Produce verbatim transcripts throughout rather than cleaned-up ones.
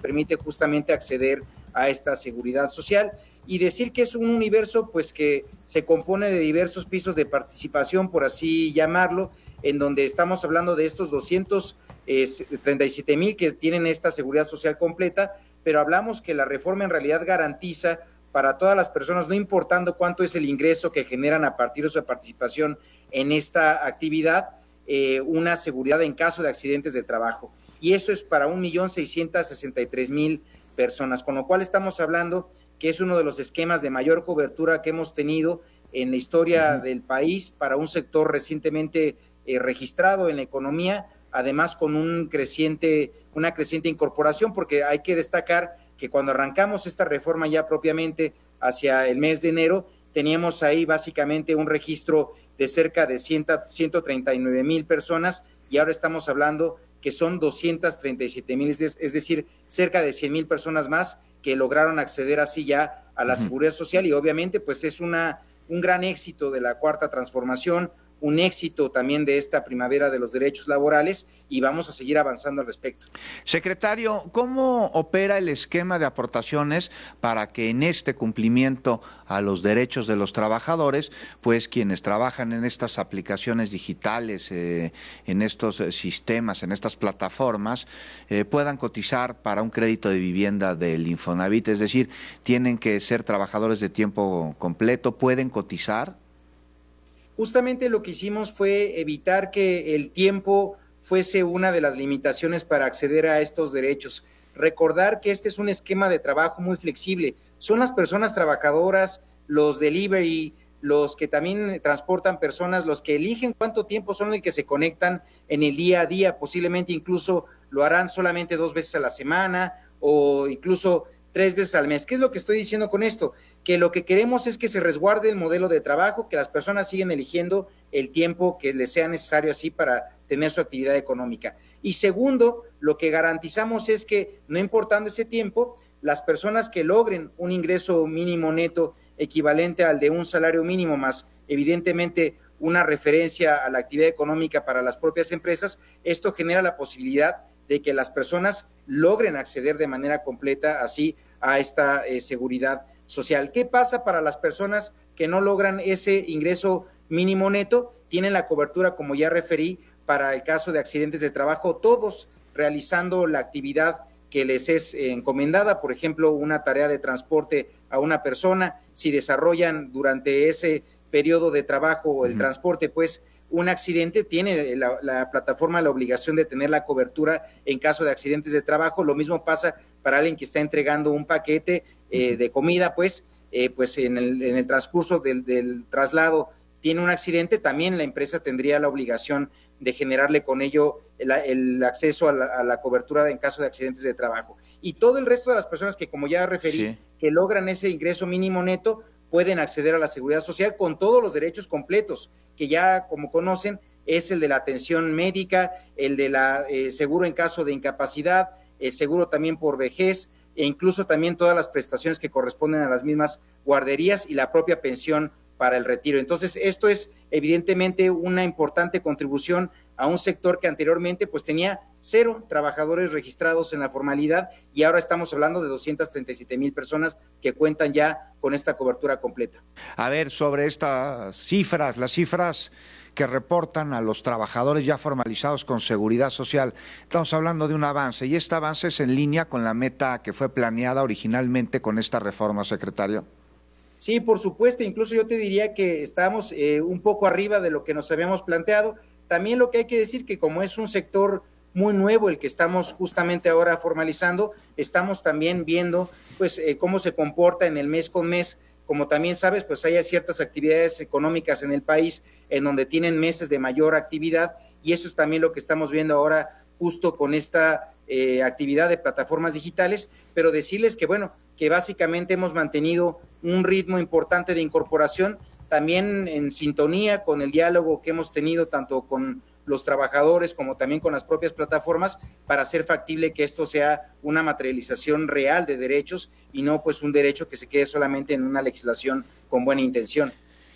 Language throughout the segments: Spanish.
permite justamente acceder a esta seguridad social. Y decir que es un universo pues que se compone de diversos pisos de participación, por así llamarlo, en donde estamos hablando de estos doscientos treinta y siete mil que tienen esta seguridad social completa, pero hablamos que la reforma en realidad garantiza para todas las personas, no importando cuánto es el ingreso que generan a partir de su participación en esta actividad, eh, una seguridad en caso de accidentes de trabajo. Y eso es para un millón seiscientos sesenta y tres mil personas, con lo cual estamos hablando que es uno de los esquemas de mayor cobertura que hemos tenido en la historia uh-huh. del país para un sector recientemente eh, registrado en la economía, además con un creciente, una creciente incorporación, porque hay que destacar que cuando arrancamos esta reforma ya propiamente hacia el mes de enero, teníamos ahí básicamente un registro de cerca de ciento treinta y nueve mil personas y ahora estamos hablando que son doscientos treinta y siete mil, es decir, cerca de cien mil personas más que lograron acceder así ya a la uh-huh. seguridad social y obviamente pues es una, un gran éxito de la Cuarta Transformación, un éxito también de esta primavera de los derechos laborales y vamos a seguir avanzando al respecto. Secretario, ¿cómo opera el esquema de aportaciones para que en este cumplimiento a los derechos de los trabajadores, pues quienes trabajan en estas aplicaciones digitales, eh, en estos sistemas, en estas plataformas, eh, puedan cotizar para un crédito de vivienda del Infonavit? Es decir, ¿tienen que ser trabajadores de tiempo completo? ¿Pueden cotizar? Justamente lo que hicimos fue evitar que el tiempo fuese una de las limitaciones para acceder a estos derechos. Recordar que este es un esquema de trabajo muy flexible. Son las personas trabajadoras, los delivery, los que también transportan personas, los que eligen cuánto tiempo son los que se conectan en el día a día. Posiblemente incluso lo harán solamente dos veces a la semana o incluso tres veces al mes. ¿Qué es lo que estoy diciendo con esto? Que lo que queremos es que se resguarde el modelo de trabajo, que las personas siguen eligiendo el tiempo que les sea necesario así para tener su actividad económica. Y segundo, lo que garantizamos es que, no importando ese tiempo, las personas que logren un ingreso mínimo neto equivalente al de un salario mínimo más, evidentemente, una referencia a la actividad económica para las propias empresas, esto genera la posibilidad de que las personas logren acceder de manera completa así a esta eh, seguridad social. ¿Qué pasa para las personas que no logran ese ingreso mínimo neto? Tienen la cobertura, como ya referí, para el caso de accidentes de trabajo, todos realizando la actividad que les es eh, encomendada, por ejemplo, una tarea de transporte a una persona, si desarrollan durante ese periodo de trabajo o el uh-huh. transporte, pues, un accidente, tiene la, la plataforma la obligación de tener la cobertura en caso de accidentes de trabajo. Lo mismo pasa para alguien que está entregando un paquete eh, de comida, pues, eh, pues en el, en el transcurso del, del traslado tiene un accidente, también la empresa tendría la obligación de generarle con ello el, el acceso a la, a la cobertura en caso de accidentes de trabajo. Y todo el resto de las personas que, como ya referí, sí. que logran ese ingreso mínimo neto, pueden acceder a la seguridad social con todos los derechos completos, que ya, como conocen, es el de la atención médica, el de la eh, seguro en caso de incapacidad, el seguro también por vejez, e incluso también todas las prestaciones que corresponden a las mismas guarderías y la propia pensión para el retiro. Entonces, esto es evidentemente una importante contribución a un sector que anteriormente pues tenía cero trabajadores registrados en la formalidad y ahora estamos hablando de doscientos treinta y siete mil personas que cuentan ya con esta cobertura completa. A ver, sobre estas cifras, las cifras que reportan a los trabajadores ya formalizados con seguridad social, estamos hablando de un avance y este avance es en línea con la meta que fue planeada originalmente con esta reforma, secretario. Sí, por supuesto, incluso yo te diría que estamos eh, un poco arriba de lo que nos habíamos planteado. También lo que hay que decir que como es un sector muy nuevo el que estamos justamente ahora formalizando, estamos también viendo pues eh, cómo se comporta en el mes con mes. Como también sabes, pues hay ciertas actividades económicas en el país en donde tienen meses de mayor actividad y eso es también lo que estamos viendo ahora justo con esta eh, actividad de plataformas digitales, pero decirles que bueno, que básicamente hemos mantenido un ritmo importante de incorporación, también en sintonía con el diálogo que hemos tenido tanto con los trabajadores como también con las propias plataformas para hacer factible que esto sea una materialización real de derechos y no pues un derecho que se quede solamente en una legislación con buena intención.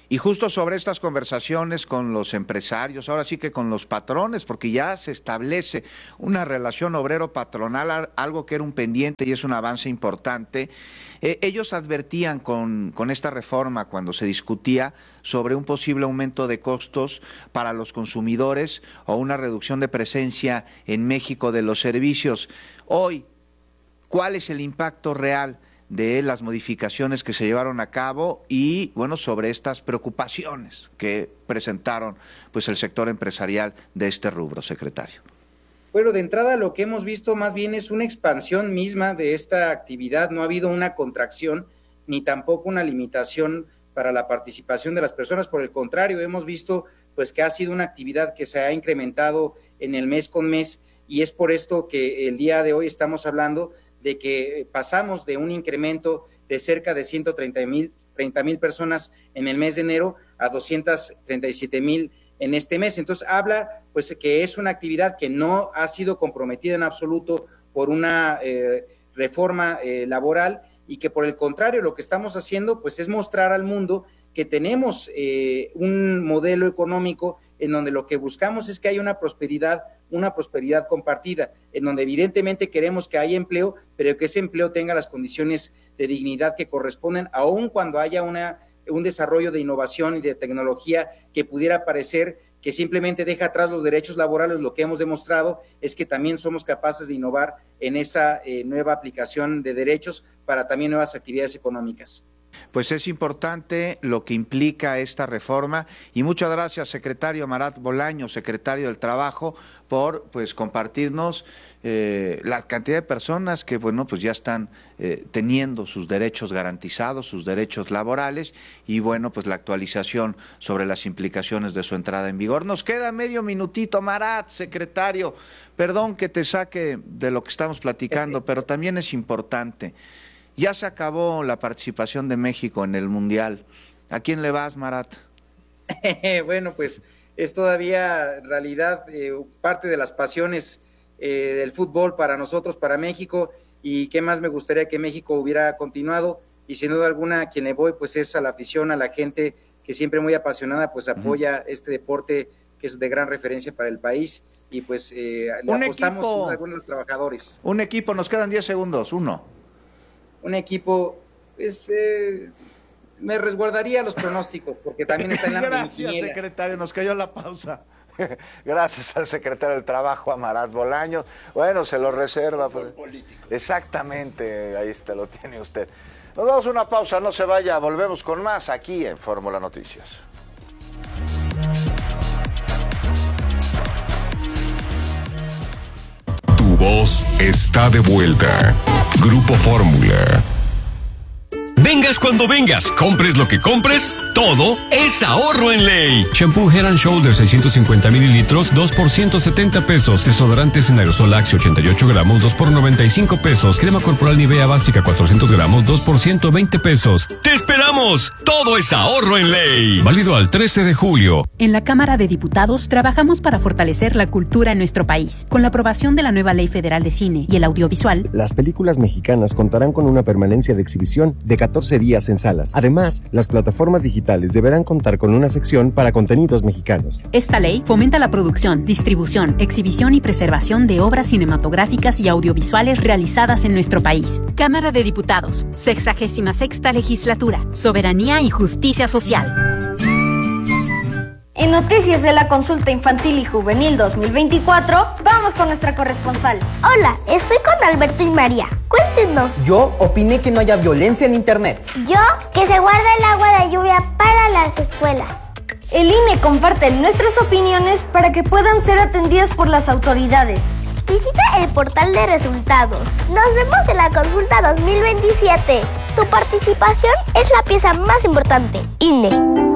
Y justo sobre estas conversaciones con los empresarios, ahora sí que con los patrones, porque ya se establece una relación obrero-patronal, algo que era un pendiente y es un avance importante. Eh, ellos advertían con, con esta reforma, cuando se discutía sobre un posible aumento de costos para los consumidores o una reducción de presencia en México de los servicios. Hoy, ¿cuál es el impacto real de las modificaciones que se llevaron a cabo y, bueno, sobre estas preocupaciones que presentaron pues el sector empresarial de este rubro, secretario? Bueno, de entrada lo que hemos visto más bien es una expansión misma de esta actividad, no ha habido una contracción ni tampoco una limitación para la participación de las personas, por el contrario, hemos visto pues que ha sido una actividad que se ha incrementado en el mes con mes y es por esto que el día de hoy estamos hablando de que pasamos de un incremento de cerca de ciento treinta mil personas en el mes de enero a doscientos treinta y siete mil en este mes. Entonces habla pues que es una actividad que no ha sido comprometida en absoluto por una eh, reforma eh, laboral y que por el contrario lo que estamos haciendo pues es mostrar al mundo que tenemos eh, un modelo económico en donde lo que buscamos es que haya una prosperidad, una prosperidad compartida, en donde evidentemente queremos que haya empleo, pero que ese empleo tenga las condiciones de dignidad que corresponden, aun cuando haya una, un desarrollo de innovación y de tecnología que pudiera parecer que simplemente deja atrás los derechos laborales. Lo que hemos demostrado es que también somos capaces de innovar en esa eh, nueva aplicación de derechos para también nuevas actividades económicas. Pues es importante lo que implica esta reforma y muchas gracias, secretario Marat Bolaños, secretario del Trabajo, por pues compartirnos eh, la cantidad de personas que bueno pues ya están eh, teniendo sus derechos garantizados, sus derechos laborales y bueno pues la actualización sobre las implicaciones de su entrada en vigor. Nos queda medio minutito, Marat, secretario, perdón que te saque de lo que estamos platicando, pero también es importante. Ya se acabó la participación de México en el Mundial. ¿A quién le vas, Marat? Bueno, pues es todavía en realidad eh, parte de las pasiones eh, del fútbol para nosotros, para México, y qué más me gustaría que México hubiera continuado, y sin duda alguna a quien le voy pues es a la afición, a la gente que siempre muy apasionada pues apoya uh-huh. este deporte que es de gran referencia para el país, y pues eh, le un apostamos equipo, a algunos de los trabajadores. Un equipo, nos quedan diez segundos, uno. Un equipo, pues, eh, me resguardaría los pronósticos, porque también está en la Gracias, quiniela. Secretario, nos cayó la pausa. Gracias al secretario del Trabajo, a Marat Bolaños. Bueno, se lo reserva. Pues. Exactamente, ahí está, lo tiene usted. Nos damos una pausa, no se vaya, volvemos con más aquí en Fórmula Noticias. Tu voz está de vuelta. Grupo Fórmula. Vengas cuando vengas, compres lo que compres, todo es ahorro en ley. Shampoo Head and Shoulders seiscientos cincuenta mililitros, dos por ciento setenta pesos. Desodorantes en aerosol Axe ochenta y ocho gramos, dos por noventa y cinco pesos. Crema corporal Nivea básica cuatrocientos gramos, dos por ciento veinte pesos. ¡Te esperamos! Todo es ahorro en ley. Válido al trece de julio. En la Cámara de Diputados trabajamos para fortalecer la cultura en nuestro país. Con la aprobación de la nueva Ley Federal de Cine y el Audiovisual, las películas mexicanas contarán con una permanencia de exhibición de catorce días en salas. Además, las plataformas digitales deberán contar con una sección para contenidos mexicanos. Esta ley fomenta la producción, distribución, exhibición y preservación de obras cinematográficas y audiovisuales realizadas en nuestro país. Cámara de Diputados, sexagésima sexta legislatura, soberanía y justicia social. En noticias de la Consulta Infantil y Juvenil dos mil veinticuatro, vamos con nuestra corresponsal. Hola, estoy con Alberto y María. Cuéntenos. Yo opiné que no haya violencia en internet. Yo, que se guarde el agua de lluvia para las escuelas. El I N E comparte nuestras opiniones para que puedan ser atendidas por las autoridades. Visita el portal de resultados. Nos vemos en la Consulta dos mil veintisiete. Tu participación es la pieza más importante. I N E.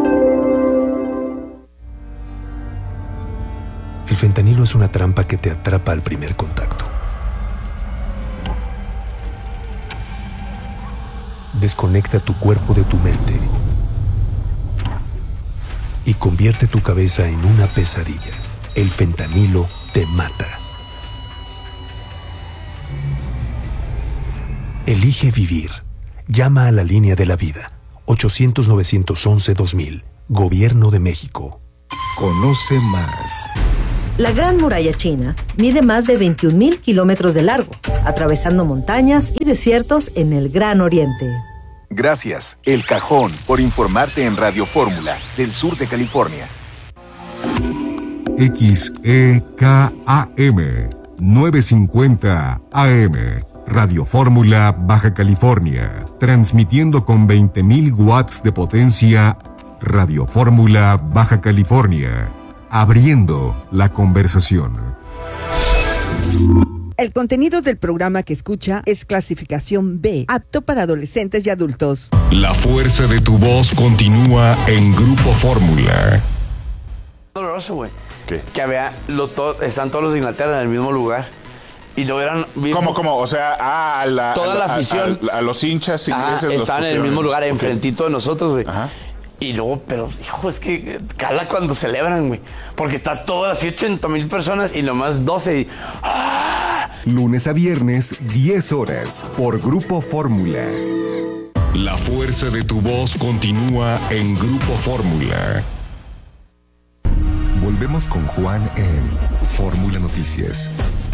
El fentanilo es una trampa que te atrapa al primer contacto. Desconecta tu cuerpo de tu mente y convierte tu cabeza en una pesadilla. El fentanilo te mata. Elige vivir. Llama a la línea de la vida. ochocientos, novecientos once, dos mil. Gobierno de México. Conoce más. La Gran Muralla China mide más de veintiún mil kilómetros de largo, atravesando montañas y desiertos en el Gran Oriente. Gracias, El Cajón, por informarte en Radio Fórmula, del sur de California. X E K A M novecientos cincuenta A M, Radio Fórmula, Baja California, transmitiendo con veinte mil watts de potencia. Radio Fórmula, Baja California, abriendo la conversación. El contenido del programa que escucha es clasificación B, apto para adolescentes y adultos. La fuerza de tu voz continúa en Grupo Fórmula. Doloroso, güey. ¿Qué? Que había, lo, to, están todos los de Inglaterra en el mismo lugar. Y lo eran... ¿Cómo, cómo? O sea, ah, a la... Toda a la, la afición. A, a, a los hinchas ingleses. Ajá, estaban en el mismo lugar, okay, enfrentito de nosotros, güey. Ajá. Y luego, pero, hijo, es que cala cuando celebran, güey. Porque estás todo así, ochenta mil personas y nomás doce. Y, ¡ah! Lunes a viernes, diez horas, por Grupo Fórmula. La fuerza de tu voz continúa en Grupo Fórmula. Volvemos con Juan en Fórmula Noticias.